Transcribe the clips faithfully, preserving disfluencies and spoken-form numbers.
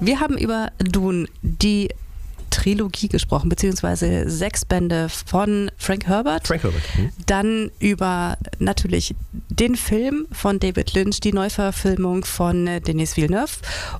Wir haben über Dune, die Trilogie gesprochen, beziehungsweise sechs Bände von Frank Herbert. Frank Herbert. Hm. Dann über natürlich den Film von David Lynch, die Neuverfilmung von Denis Villeneuve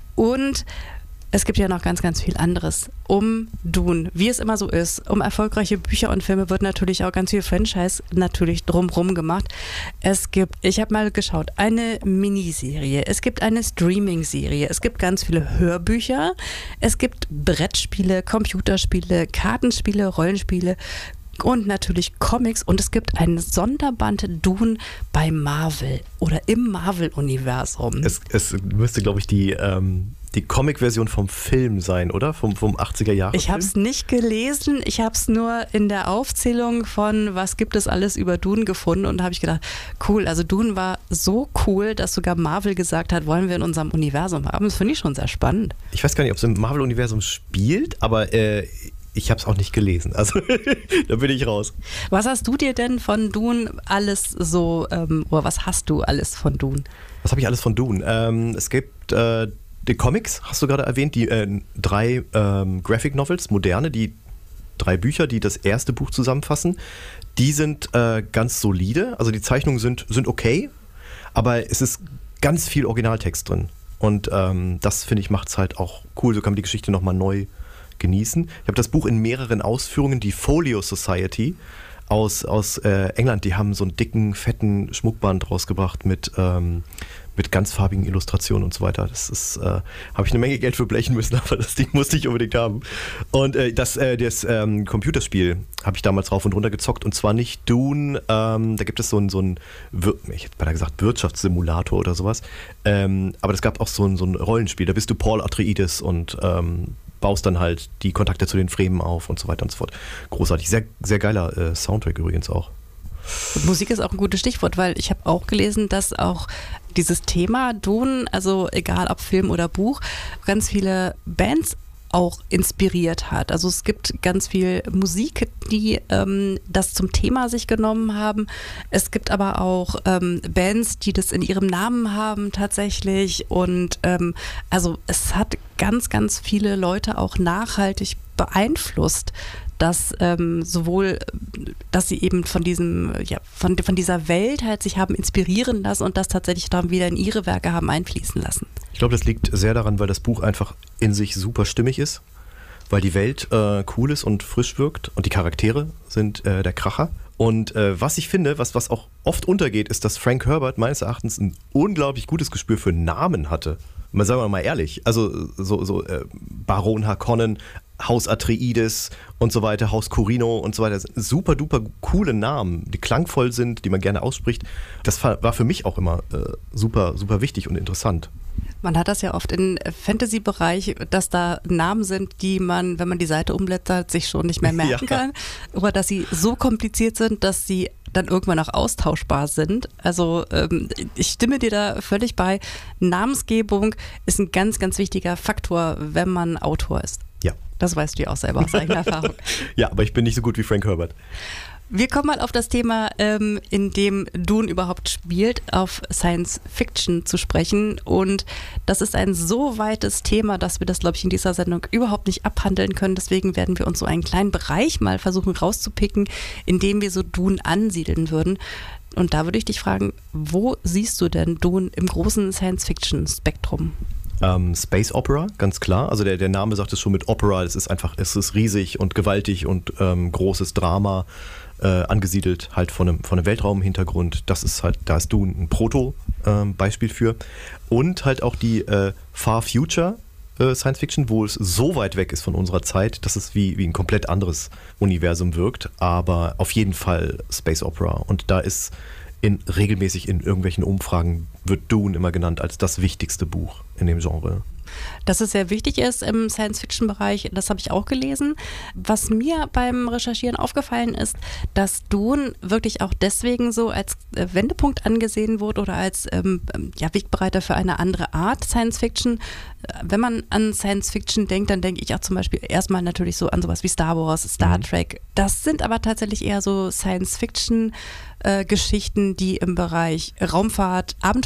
und es gibt ja noch ganz, ganz viel anderes um Dune. Wie es immer so ist, um erfolgreiche Bücher und Filme wird natürlich auch ganz viel Franchise natürlich drumherum gemacht. Es gibt, ich habe mal geschaut, eine Miniserie, es gibt eine Streaming-Serie, es gibt ganz viele Hörbücher, es gibt Brettspiele, Computerspiele, Kartenspiele, Rollenspiele und natürlich Comics und es gibt einen Sonderband Dune bei Marvel oder im Marvel-Universum. Es, es müsste, glaube ich, die... Ähm die Comic-Version vom Film sein, oder? Vom, vom achtziger Jahre. Ich habe es nicht gelesen, ich habe es nur in der Aufzählung von was gibt es alles über Dune gefunden und da habe ich gedacht, cool, also Dune war so cool, dass sogar Marvel gesagt hat, wollen wir in unserem Universum haben. Das finde ich schon sehr spannend. Ich weiß gar nicht, ob es im Marvel-Universum spielt, aber äh, ich habe es auch nicht gelesen. Also da bin ich raus. Was hast du dir denn von Dune alles so, ähm, oder was hast du alles von Dune? Was habe ich alles von Dune? Ähm, es gibt äh, die Comics, hast du gerade erwähnt, die äh, drei ähm, Graphic Novels, moderne, die drei Bücher, die das erste Buch zusammenfassen. Die sind äh, ganz solide, also die Zeichnungen sind, sind okay, aber es ist ganz viel Originaltext drin. Und ähm, das, finde ich, macht es halt auch cool, so kann man die Geschichte nochmal neu genießen. Ich habe das Buch in mehreren Ausführungen, die Folio Society aus, aus äh, England, die haben so einen dicken, fetten Schmuckband rausgebracht mit... Ähm, mit ganz farbigen Illustrationen und so weiter. Das ist, äh, habe ich eine Menge Geld für blechen müssen, aber das Ding musste ich unbedingt haben. Und äh, das, äh, das ähm, Computerspiel habe ich damals rauf und runter gezockt und zwar nicht Dune, ähm, da gibt es so ein, so ein Wir- ich hätte beinahe gesagt Wirtschaftssimulator oder sowas, ähm, aber es gab auch so ein, so ein Rollenspiel, da bist du Paul Atreides und ähm, baust dann halt die Kontakte zu den Fremen auf und so weiter und so fort. Großartig, sehr, sehr geiler äh, Soundtrack übrigens auch. Und Musik ist auch ein gutes Stichwort, weil ich habe auch gelesen, dass auch dieses Thema Dune, also egal ob Film oder Buch, ganz viele Bands auch inspiriert hat. Also es gibt ganz viel Musik, die ähm, das zum Thema sich genommen haben. Es gibt aber auch ähm, Bands, die das in ihrem Namen haben tatsächlich. Und ähm, also es hat ganz, ganz viele Leute auch nachhaltig beeinflusst, dass ähm, sowohl, dass sie eben von diesem, ja, von, von dieser Welt halt sich haben inspirieren lassen und das tatsächlich dann wieder in ihre Werke haben einfließen lassen. Ich glaube, das liegt sehr daran, weil das Buch einfach in sich super stimmig ist, weil die Welt äh, cool ist und frisch wirkt und die Charaktere sind äh, der Kracher. Und äh, was ich finde, was, was auch oft untergeht, ist, dass Frank Herbert meines Erachtens ein unglaublich gutes Gespür für Namen hatte. Mal sagen wir mal ehrlich, also so, so äh, Baron Harkonnen, Haus Atreides und so weiter, Haus Corino und so weiter, super duper coole Namen, die klangvoll sind, die man gerne ausspricht. Das war für mich auch immer äh, super, super wichtig und interessant. Man hat das ja oft im Fantasy-Bereich, dass da Namen sind, die man, wenn man die Seite umblättert, sich schon nicht mehr merken Ja. kann. Oder dass sie so kompliziert sind, dass sie dann irgendwann auch austauschbar sind. Also ähm, ich stimme dir da völlig bei. Namensgebung ist ein ganz, ganz wichtiger Faktor, wenn man Autor ist. Ja. Das weißt du ja auch selber aus eigener Erfahrung. Ja, aber ich bin nicht so gut wie Frank Herbert. Wir kommen mal auf das Thema, ähm, in dem Dune überhaupt spielt, auf Science Fiction zu sprechen. Und das ist ein so weites Thema, dass wir das, glaube ich, in dieser Sendung überhaupt nicht abhandeln können. Deswegen werden wir uns so einen kleinen Bereich mal versuchen rauszupicken, in dem wir so Dune ansiedeln würden. Und da würde ich dich fragen, wo siehst du denn Dune im großen Science Fiction Spektrum? Ähm, Space Opera, ganz klar. Also der, der Name sagt es schon mit Opera. Es ist einfach, es ist riesig und gewaltig und ähm, großes Drama. Äh, angesiedelt halt von einem, von einem Weltraumhintergrund. Das ist halt, da ist Dune ein Proto-Beispiel ähm, für. Und halt auch die äh, Far Future äh, Science Fiction, wo es so weit weg ist von unserer Zeit, dass es wie, wie ein komplett anderes Universum wirkt. Aber auf jeden Fall Space Opera. Und da ist in, regelmäßig in irgendwelchen Umfragen wird Dune immer genannt als das wichtigste Buch in dem Genre. Dass es sehr wichtig ist im Science-Fiction-Bereich, das habe ich auch gelesen. Was mir beim Recherchieren aufgefallen ist, dass Dune wirklich auch deswegen so als äh, Wendepunkt angesehen wurde oder als ähm, ja, Wegbereiter für eine andere Art Science-Fiction. Wenn man an Science-Fiction denkt, dann denke ich auch zum Beispiel erstmal natürlich so an sowas wie Star Wars, Star Mhm. Trek. Das sind aber tatsächlich eher so Science-Fiction- Geschichten, die im Bereich Raumfahrt, Abenteuer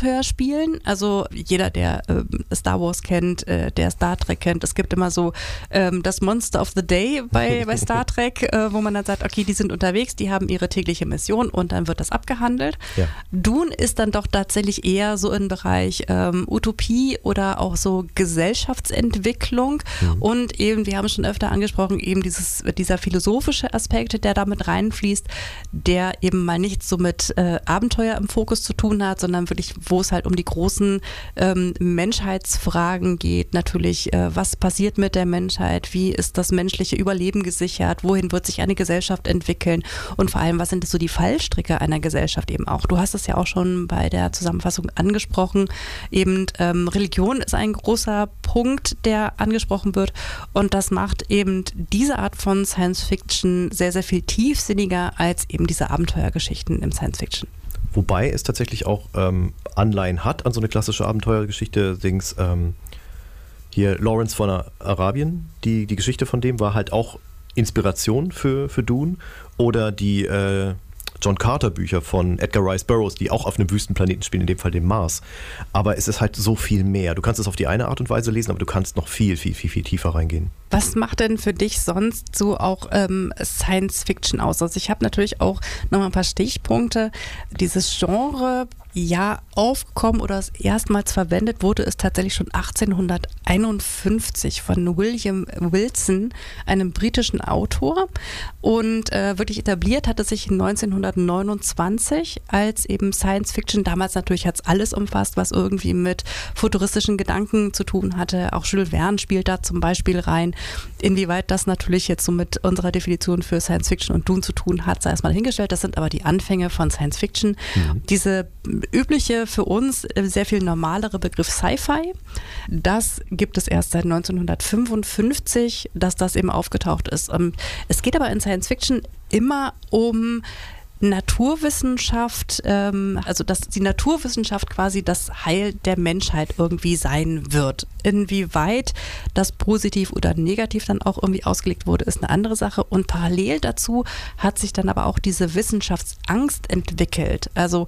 Abenteuer spielen. Also jeder, der äh, Star Wars kennt, äh, der Star Trek kennt, es gibt immer so ähm, das Monster of the Day bei, bei Star Trek, äh, wo man dann sagt, okay, die sind unterwegs, die haben ihre tägliche Mission und dann wird das abgehandelt. Ja. Dune ist dann doch tatsächlich eher so im Bereich ähm, Utopie oder auch so Gesellschaftsentwicklung mhm. und eben, wir haben schon öfter angesprochen, eben dieses, dieser philosophische Aspekt, der damit reinfließt, der eben mal nicht so mit äh, Abenteuer im Fokus zu tun hat, sondern wirklich, wo es halt um die großen ähm, Menschheitsfragen geht. Natürlich, äh, was passiert mit der Menschheit? Wie ist das menschliche Überleben gesichert? Wohin wird sich eine Gesellschaft entwickeln? Und vor allem, was sind so die Fallstricke einer Gesellschaft eben auch? Du hast es ja auch schon bei der Zusammenfassung angesprochen. Eben ähm, Religion ist ein großer Punkt, der angesprochen wird. Und das macht eben diese Art von Science Fiction sehr, sehr viel tiefsinniger als eben diese Abenteuergeschichten im Science Fiction. Wobei es tatsächlich auch ähm, Anleihen hat an so eine klassische Abenteuergeschichte. Dings, ähm, hier Lawrence von Arabien, die, die Geschichte von dem war halt auch Inspiration für, für Dune. Oder die äh, John Carter Bücher von Edgar Rice Burroughs, die auch auf einem Wüstenplaneten spielen, in dem Fall dem Mars. Aber es ist halt so viel mehr. Du kannst es auf die eine Art und Weise lesen, aber du kannst noch viel, viel, viel, viel tiefer reingehen. Was macht denn für dich sonst so auch ähm, Science Fiction aus? Also ich habe natürlich auch noch mal ein paar Stichpunkte. Dieses Genre, ja, aufgekommen oder erstmals verwendet wurde es tatsächlich schon achtzehnhunderteinundfünfzig von William Wilson, einem britischen Autor. Und äh, wirklich etabliert hat es sich neunzehnhundertneunundzwanzig als eben Science Fiction. Damals natürlich hat es alles umfasst, was irgendwie mit futuristischen Gedanken zu tun hatte. Auch Jules Verne spielt da zum Beispiel rein. Inwieweit das natürlich jetzt so mit unserer Definition für Science Fiction und Dune zu tun hat, sei erstmal hingestellt. Das sind aber die Anfänge von Science Fiction. Mhm. Diese übliche, für uns sehr viel normalere Begriff Sci-Fi, das gibt es erst seit neunzehnhundertfünfundfünfzig, dass das eben aufgetaucht ist. Es geht aber in Science Fiction immer um Naturwissenschaft, ähm, also dass die Naturwissenschaft quasi das Heil der Menschheit irgendwie sein wird. Inwieweit das positiv oder negativ dann auch irgendwie ausgelegt wurde, ist eine andere Sache. Und parallel dazu hat sich dann aber auch diese Wissenschaftsangst entwickelt. Also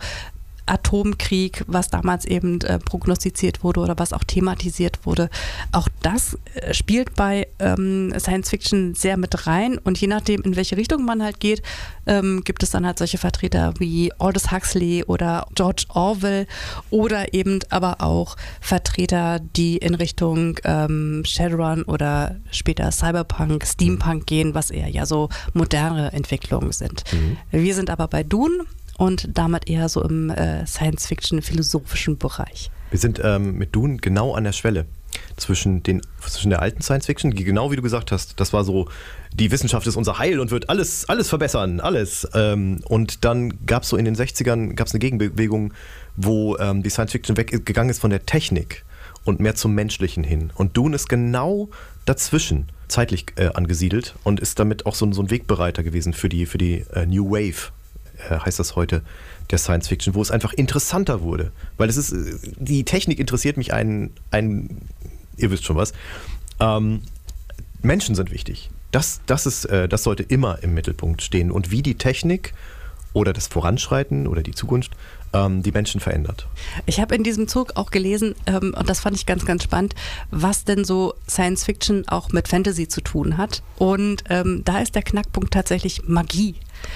Atomkrieg, was damals eben äh, prognostiziert wurde oder was auch thematisiert wurde. Auch das äh, spielt bei ähm, Science Fiction sehr mit rein und je nachdem, in welche Richtung man halt geht, ähm, gibt es dann halt solche Vertreter wie Aldous Huxley oder George Orwell oder eben aber auch Vertreter, die in Richtung ähm, Shadowrun oder später Cyberpunk, Steampunk gehen, was eher ja so moderne Entwicklungen sind. Mhm. Wir sind aber bei Dune und damit eher so im äh, Science-Fiction-philosophischen Bereich. Wir sind ähm, mit Dune genau an der Schwelle zwischen, den, zwischen der alten Science-Fiction, die genau wie du gesagt hast, das war so, die Wissenschaft ist unser Heil und wird alles, alles verbessern, alles. Ähm, und dann gab es so in den sechzigern gab's eine Gegenbewegung, wo ähm, die Science-Fiction weggegangen ist von der Technik und mehr zum Menschlichen hin. Und Dune ist genau dazwischen zeitlich äh, angesiedelt und ist damit auch so, so ein Wegbereiter gewesen für die, für die äh, New Wave, heißt das heute, der Science Fiction, wo es einfach interessanter wurde. Weil es ist, die Technik interessiert mich ein, ein ihr wisst schon was. Ähm, Menschen sind wichtig. Das, das, ist, äh, das sollte immer im Mittelpunkt stehen. Und wie die Technik oder das Voranschreiten oder die Zukunft ähm, die Menschen verändert. Ich habe in diesem Zug auch gelesen, ähm, und das fand ich ganz, ganz spannend, was denn so Science Fiction auch mit Fantasy zu tun hat. Und ähm, da ist der Knackpunkt tatsächlich Magie.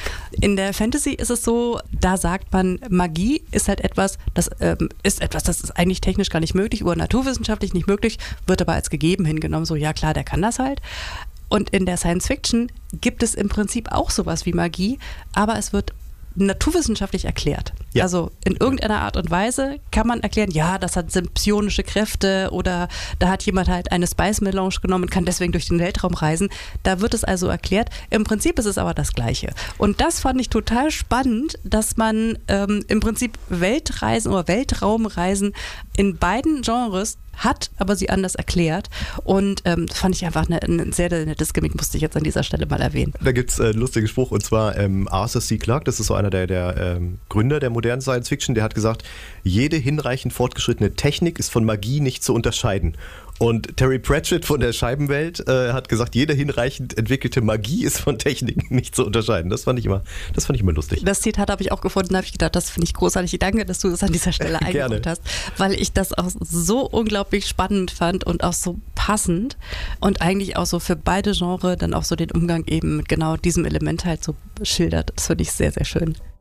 In der Fantasy ist es so, da sagt man, Magie ist halt etwas, das ähm, ist etwas, das ist eigentlich technisch gar nicht möglich oder naturwissenschaftlich nicht möglich, wird aber als gegeben hingenommen, so ja klar, der kann das halt. Und in der Science Fiction gibt es im Prinzip auch sowas wie Magie, aber es wird naturwissenschaftlich erklärt. Ja. Also in irgendeiner Art und Weise kann man erklären, ja, das hat psionische Kräfte oder da hat jemand halt eine Spice-Melange genommen und kann deswegen durch den Weltraum reisen. Da wird es also erklärt. Im Prinzip ist es aber das Gleiche. Und das fand ich total spannend, dass man ähm, im Prinzip Weltreisen oder Weltraumreisen in beiden Genres hat, aber sie anders erklärt. Und ähm, fand ich einfach eine, ein sehr nettes Gimmick, musste ich jetzt an dieser Stelle mal erwähnen. Da gibt es äh, einen lustigen Spruch, und zwar ähm, Arthur C. Clarke, das ist so einer der, der ähm, Gründer der modernen Science Fiction, der hat gesagt, jede hinreichend fortgeschrittene Technik ist von Magie nicht zu unterscheiden. Und Terry Pratchett von der Scheibenwelt äh, hat gesagt, jede hinreichend entwickelte Magie ist von Techniken nicht zu unterscheiden. Das fand ich immer, das fand ich immer lustig. Das Zitat habe ich auch gefunden, da habe ich gedacht, das finde ich großartig. Danke, dass du das an dieser Stelle eingebaut hast, weil ich das auch so unglaublich spannend fand und auch so passend und eigentlich auch so für beide Genres dann auch so den Umgang eben mit genau diesem Element halt so schildert. Das finde ich sehr, sehr schön.